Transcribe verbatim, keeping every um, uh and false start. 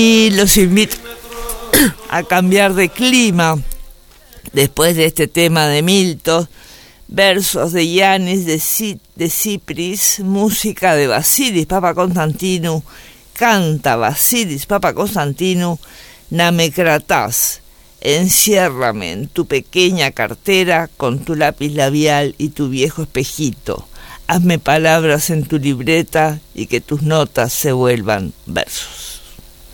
Y los invito a cambiar de clima después de este tema de Milton, versos de Yanis de, C- de Cipris, música de Vasilis Papakonstantinou, canta Vasilis Papakonstantinou, Namekratás, enciérrame en tu pequeña cartera con tu lápiz labial y tu viejo espejito, hazme palabras en tu libreta y que tus notas se vuelvan versos.